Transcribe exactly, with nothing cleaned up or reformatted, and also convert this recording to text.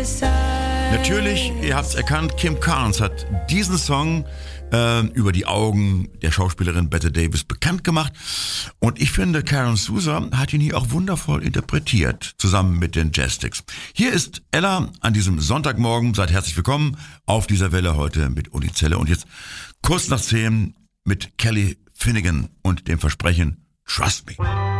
Natürlich, ihr habt's erkannt, Kim Carnes hat diesen Song äh, über die Augen der Schauspielerin Bette Davis bekannt gemacht. Und ich finde, Karen Souza hat ihn hier auch wundervoll interpretiert, zusammen mit den Jazzsticks. Hier ist Ella an diesem Sonntagmorgen. Seid herzlich willkommen auf dieser Welle heute mit Uli Zelle. Und jetzt kurz nach zehn mit Kelly Finnegan und dem Versprechen Trust Me.